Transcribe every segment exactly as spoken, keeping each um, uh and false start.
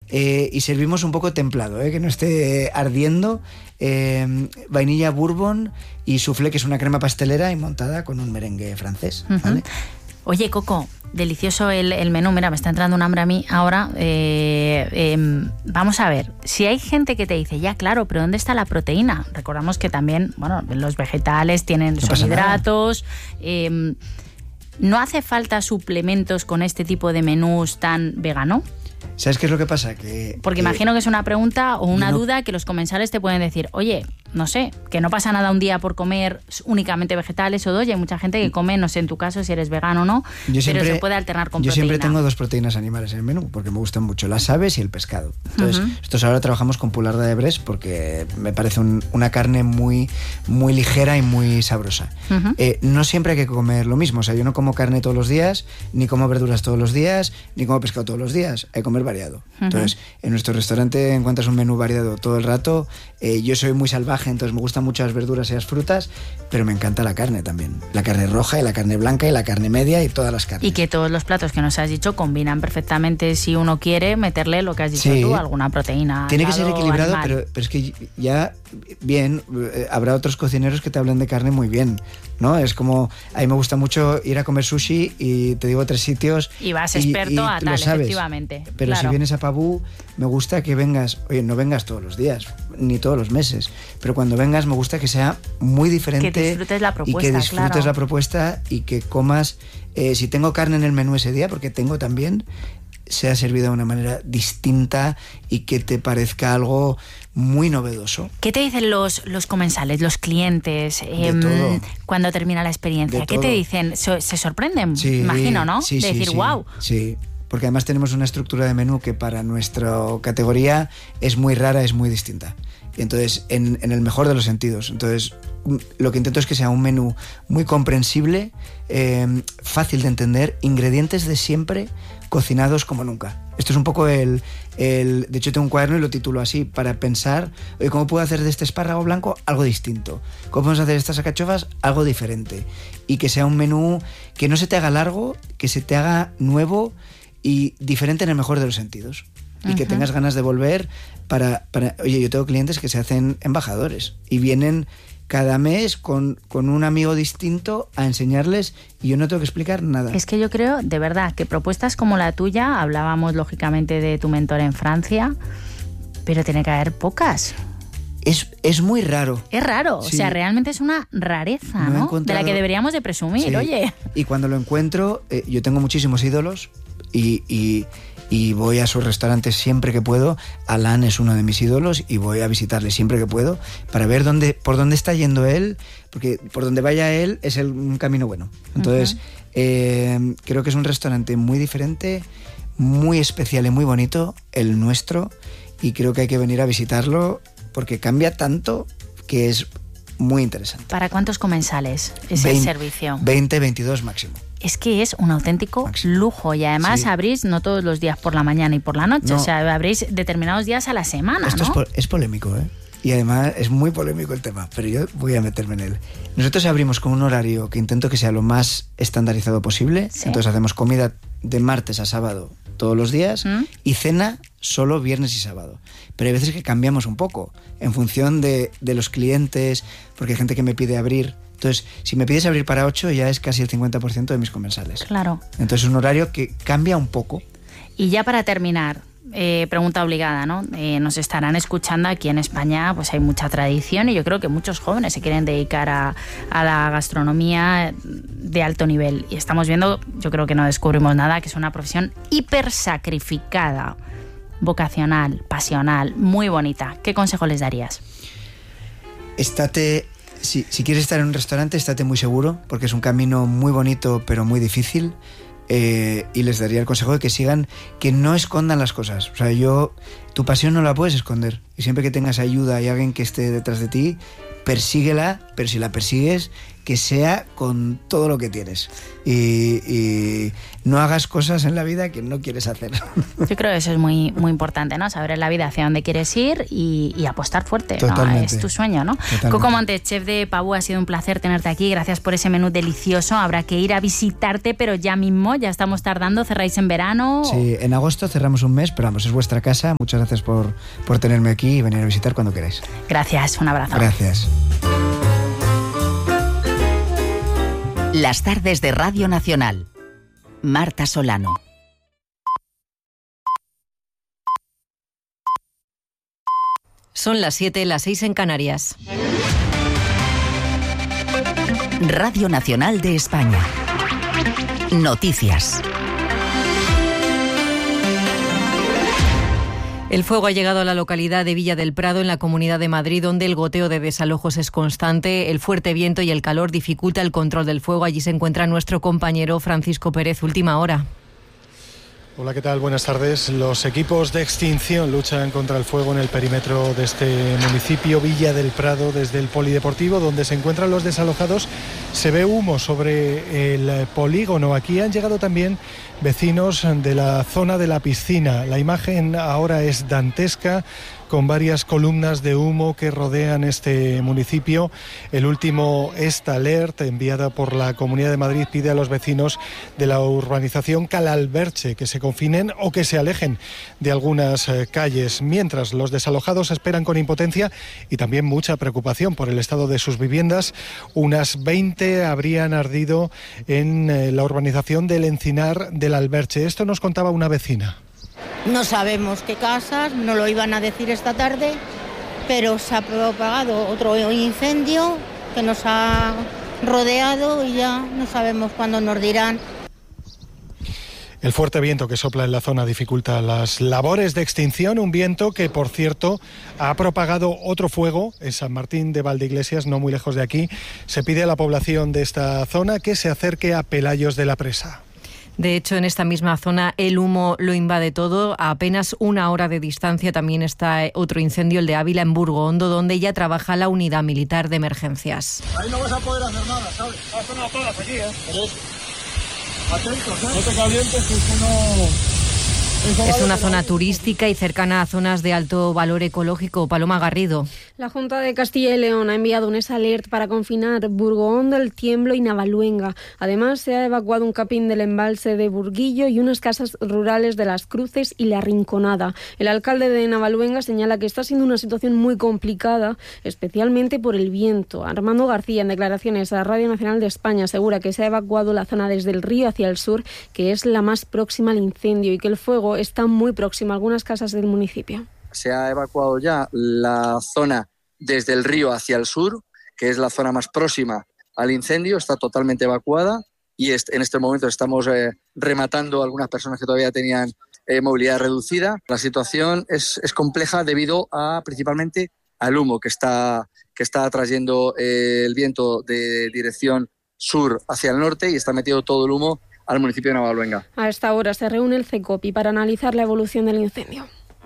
eh, y servimos un poco templado, eh, que no esté ardiendo, eh, vainilla bourbon y soufflé, que es una crema pastelera y montada con un merengue francés, uh-huh. ¿vale? Oye, Coco, delicioso el, el menú. Mira, me está entrando un hambre a mí ahora. Eh, eh, vamos a ver, si hay gente que te dice, ya claro, pero ¿dónde está la proteína? Recordamos que también, bueno, los vegetales tienen no son hidratos. Eh, ¿No hace falta suplementos con este tipo de menús tan vegano? ¿Sabes qué es lo que pasa? Que, Porque que imagino que es una pregunta o una no, duda que los comensales te pueden decir, oye, no sé, que no pasa nada un día por comer únicamente vegetales o dos, y hay mucha gente que come, no sé en tu caso si eres vegano o no, yo siempre, pero se puede alternar con yo proteína. Yo siempre tengo dos proteínas animales en el menú, porque me gustan mucho las aves y el pescado. Entonces, uh-huh. nosotros ahora trabajamos con pularda de Brest porque me parece un, una carne muy, muy ligera y muy sabrosa. Uh-huh. Eh, no siempre hay que comer lo mismo, o sea, yo no como carne todos los días, ni como verduras todos los días, ni como pescado todos los días, hay que comer variado. Uh-huh. Entonces, en nuestro restaurante encuentras un menú variado todo el rato. Eh, yo soy muy salvaje, entonces me gustan mucho las verduras y las frutas, pero me encanta la carne también. La carne roja y la carne blanca y la carne media y todas las carnes. Y que todos los platos que nos has dicho combinan perfectamente si uno quiere meterle lo que has dicho sí. tú, alguna proteína. Tiene que ser equilibrado, pero, pero es que ya, bien, eh, habrá otros cocineros que te hablan de carne muy bien, ¿no? Es como, a mí me gusta mucho ir a comer sushi y te digo tres sitios. Y vas experto y, y a tal, efectivamente. Pero claro. si vienes a Pabú, me gusta que vengas, oye, no vengas todos los días, ni todos los meses, pero cuando vengas me gusta que sea muy diferente. Que disfrutes la propuesta, y que disfrutes claro. la propuesta y que comas, eh, si tengo carne en el menú ese día, porque tengo también, sea servido de una manera distinta y que te parezca algo muy novedoso. ¿Qué te dicen los, los comensales, los clientes, eh, todo. cuando termina la experiencia? De ¿Qué todo. te dicen? ¿Se, se sorprenden? Sí, imagino, ¿no? Sí, de sí, decir, sí, wow. Sí, porque además tenemos una estructura de menú que para nuestra categoría es muy rara, es muy distinta. Y entonces, en, en el mejor de los sentidos. Entonces, lo que intento es que sea un menú muy comprensible, eh, fácil de entender, ingredientes de siempre, cocinados como nunca. Esto es un poco el, el... De hecho, tengo un cuaderno y lo titulo así, para pensar, oye, ¿cómo puedo hacer de este espárrago blanco algo distinto? ¿Cómo podemos hacer de estas alcachofas algo diferente? Y que sea un menú que no se te haga largo, que se te haga nuevo y diferente en el mejor de los sentidos. Y uh-huh. que tengas ganas de volver para, para... Oye, yo tengo clientes que se hacen embajadores y vienen cada mes con, con un amigo distinto a enseñarles y yo no tengo que explicar nada. Es que yo creo, de verdad, que propuestas como la tuya, hablábamos lógicamente de tu mentor en Francia, pero tiene que haber pocas. Es, es muy raro. Es raro, sí. O sea, realmente es una rareza, ¿no? ¿no? De la que deberíamos de presumir, sí. Oye. Y cuando lo encuentro, eh, yo tengo muchísimos ídolos y... y y voy a sus restaurantes siempre que puedo. Alain es uno de mis ídolos y voy a visitarle siempre que puedo para ver dónde, por dónde está yendo él, porque por donde vaya él es el, un camino bueno. Entonces, uh-huh. eh, creo que es un restaurante muy diferente, muy especial y muy bonito, el nuestro, y creo que hay que venir a visitarlo porque cambia tanto que es muy interesante. ¿Para cuántos comensales es veinte, el servicio? veinte, veintidós máximo. Es que es un auténtico máximo. Lujo y además sí. abrís no todos los días por la mañana y por la noche, no. O sea, abrís determinados días a la semana, Esto ¿no? es, po- es polémico, ¿eh? Y además es muy polémico el tema, pero yo voy a meterme en él. Nosotros abrimos con un horario que intento que sea lo más estandarizado posible, sí. Entonces hacemos comida de martes a sábado todos los días ¿Mm? Y cena solo viernes y sábado. Pero hay veces que cambiamos un poco en función de, de los clientes, porque hay gente que me pide abrir. Entonces, si me pides abrir para ocho, ya es casi el cincuenta por ciento de mis comensales. Claro. Entonces es un horario que cambia un poco. Y ya para terminar, eh, pregunta obligada, ¿no? Eh, nos estarán escuchando aquí en España, pues hay mucha tradición y yo creo que muchos jóvenes se quieren dedicar a, a la gastronomía de alto nivel. Y estamos viendo, yo creo que no descubrimos nada, que es una profesión hiper sacrificada, vocacional, pasional, muy bonita. ¿Qué consejo les darías? Estate... Si, si quieres estar en un restaurante, estate muy seguro, porque es un camino muy bonito, pero muy difícil. Eh, y les daría el consejo de que sigan, que no escondan las cosas. O sea, yo, tu pasión no la puedes esconder. Y siempre que tengas ayuda y alguien que esté detrás de ti, persíguela, pero si la persigues, que sea con todo lo que tienes. Y, y no hagas cosas en la vida que no quieres hacer. Yo creo que eso es muy, muy importante, ¿no? Saber en la vida hacia dónde quieres ir y, y apostar fuerte, ¿no? Es tu sueño, ¿no? Totalmente. Coco Montes, chef de Pavú, ha sido un placer tenerte aquí. Gracias por ese menú delicioso. Habrá que ir a visitarte, pero ya mismo, ya estamos tardando. ¿Cerráis en verano? Sí, en agosto cerramos un mes, pero vamos, es vuestra casa. Muchas gracias por, por tenerme aquí y venir a visitar cuando queráis. Gracias, un abrazo. Gracias. Las tardes de Radio Nacional. Marta Solano. Son las siete, las seis en Canarias. Radio Nacional de España. Noticias. El fuego ha llegado a la localidad de Villa del Prado, en la Comunidad de Madrid, donde el goteo de desalojos es constante. El fuerte viento y el calor dificulta el control del fuego. Allí se encuentra nuestro compañero Francisco Pérez. Última hora. Hola, ¿qué tal? Buenas tardes. Los equipos de extinción luchan contra el fuego en el perímetro de este municipio, Villa del Prado. Desde el polideportivo, donde se encuentran los desalojados, se ve humo sobre el polígono. Aquí han llegado también vecinos de la zona de la piscina. La imagen ahora es dantesca, con varias columnas de humo que rodean este municipio. El último Esta Alert, enviada por la Comunidad de Madrid, pide a los vecinos de la urbanización Calalberche que se confinen o que se alejen de algunas eh, calles, mientras los desalojados esperan con impotencia y también mucha preocupación por el estado de sus viviendas. Unas veinte habrían ardido en eh, la urbanización del Encinar del Alberche. Esto nos contaba una vecina. No sabemos qué casas, no lo iban a decir esta tarde, pero se ha propagado otro incendio que nos ha rodeado y ya no sabemos cuándo nos dirán. El fuerte viento que sopla en la zona dificulta las labores de extinción, un viento que, por cierto, ha propagado otro fuego en San Martín de Valdeiglesias, no muy lejos de aquí. Se pide a la población de esta zona que se acerque a Pelayos de la Presa. De hecho, en esta misma zona el humo lo invade todo. A apenas una hora de distancia también está otro incendio, el de Ávila, en Burgo Hondo, donde ya trabaja la unidad militar de emergencias. Ahí no vas a poder hacer nada, ¿sabes? Has sonado todas aquí, ¿eh? Pero atentos, ¿eh? No te calientes, que es uno... Es una zona turística y cercana a zonas de alto valor ecológico. Paloma Garrido. La Junta de Castilla y León ha enviado un S alert para confinar Burgo Hondo, El Tiemblo y Navaluenga. Además, se ha evacuado un capín del embalse de Burguillo y unas casas rurales de Las Cruces y La Rinconada. El alcalde de Navaluenga señala que está siendo una situación muy complicada, especialmente por el viento. Armando García, en declaraciones a Radio Nacional de España, asegura que se ha evacuado la zona desde el río hacia el sur, que es la más próxima al incendio, y que el fuego está muy próximo a algunas casas del municipio. Se ha evacuado ya la zona desde el río hacia el sur, que es la zona más próxima al incendio, está totalmente evacuada y en este momento estamos eh, rematando a algunas personas que todavía tenían eh, movilidad reducida. La situación es, es compleja debido a principalmente al humo que está, que está atrayendo eh, el viento de dirección sur hacia el norte y está metido todo el humo al municipio de Navaluenga. A esta hora se reúne el CECOPI para analizar la evolución del incendio.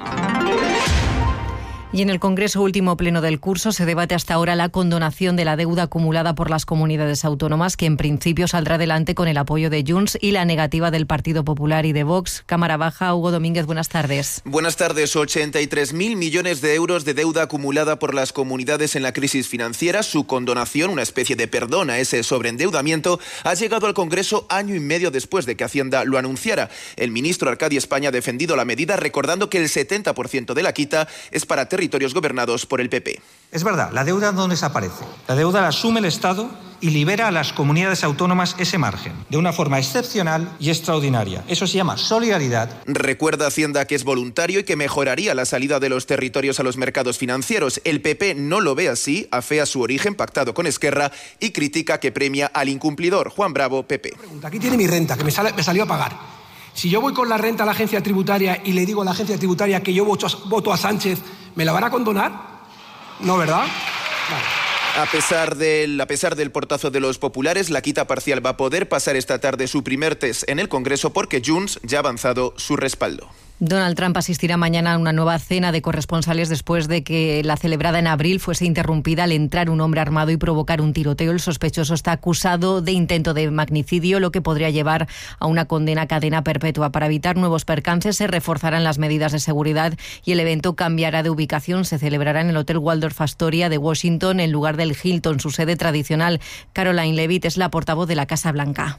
Y en el Congreso, último pleno del curso, se debate hasta ahora la condonación de la deuda acumulada por las comunidades autónomas, que en principio saldrá adelante con el apoyo de Junts y la negativa del Partido Popular y de Vox. Cámara Baja, Hugo Domínguez, buenas tardes. Buenas tardes. ochenta y tres mil millones de euros de deuda acumulada por las comunidades en la crisis financiera. Su condonación, una especie de perdón a ese sobreendeudamiento, ha llegado al Congreso año y medio después de que Hacienda lo anunciara. El ministro Arcadi España ha defendido la medida, recordando que el setenta por ciento de la quita es para territorios gobernados por el P P. Es verdad, la deuda no desaparece. La deuda la asume el Estado y libera a las comunidades autónomas ese margen, de una forma excepcional y extraordinaria. Eso se llama solidaridad. Recuerda Hacienda que es voluntario y que mejoraría la salida de los territorios a los mercados financieros. El P P no lo ve así, afea su origen pactado con Esquerra y critica que premia al incumplidor. Juan Bravo, P P. Aquí tiene mi renta, que me, sale, me salió a pagar. Si yo voy con la renta a la agencia tributaria y le digo a la agencia tributaria que yo voto a, voto a Sánchez, ¿me la van a condonar? No, ¿verdad? Vale. A pesar, del, a pesar del portazo de los populares, la quita parcial va a poder pasar esta tarde su primer test en el Congreso porque Junts ya ha avanzado su respaldo. Donald Trump asistirá mañana a una nueva cena de corresponsales después de que la celebrada en abril fuese interrumpida al entrar un hombre armado y provocar un tiroteo. El sospechoso está acusado de intento de magnicidio, lo que podría llevar a una condena a cadena perpetua. Para evitar nuevos percances se reforzarán las medidas de seguridad y el evento cambiará de ubicación. Se celebrará en el Hotel Waldorf Astoria de Washington en lugar del Hilton, su sede tradicional. Caroline Leavitt es la portavoz de la Casa Blanca.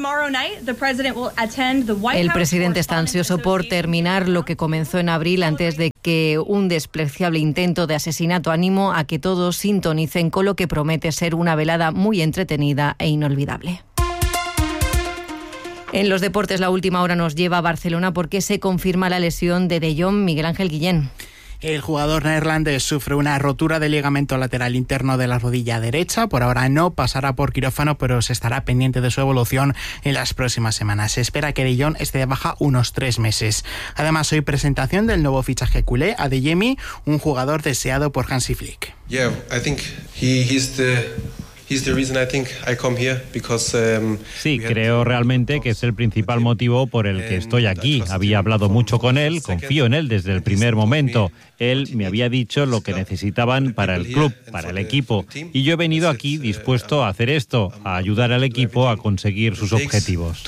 El presidente está ansioso por terminar lo que comenzó en abril antes de que un despreciable intento de asesinato animo a que todos sintonicen con lo que promete ser una velada muy entretenida e inolvidable. En los deportes, la última hora nos lleva a Barcelona porque se confirma la lesión de De Jong. Miguel Ángel Guillén. El jugador neerlandés sufre una rotura de ligamento lateral interno de la rodilla derecha. Por ahora no pasará por quirófano, pero se estará pendiente de su evolución en las próximas semanas. Se espera que De Jong esté de baja unos tres meses. Además, hoy presentación del nuevo fichaje culé, Adeyemi, un jugador deseado por Hansi Flick. Yeah, I think he, he's the... Sí, creo realmente que es el principal motivo por el que estoy aquí. Había hablado mucho con él, confío en él desde el primer momento. Él me había dicho lo que necesitaban para el club, para el equipo. Y yo he venido aquí dispuesto a hacer esto, a ayudar al equipo a conseguir sus objetivos.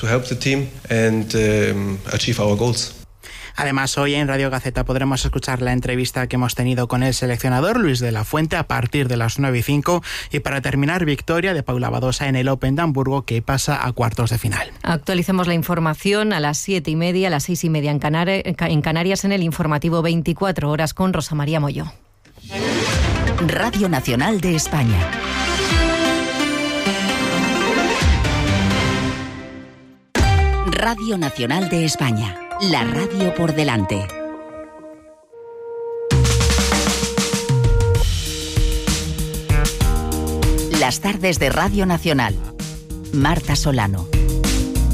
Además, hoy en Radio Gaceta podremos escuchar la entrevista que hemos tenido con el seleccionador Luis de la Fuente a partir de las nueve y cinco. Y para terminar, victoria de Paula Badosa en el Open de Hamburgo, que pasa a cuartos de final. Actualicemos la información a las siete y media, a las seis y media en, Canar- en Canarias, en el informativo veinticuatro horas con Rosa María Molló. Radio Nacional de España. Radio Nacional de España. La radio por delante. Las tardes de Radio Nacional. Marta Solano.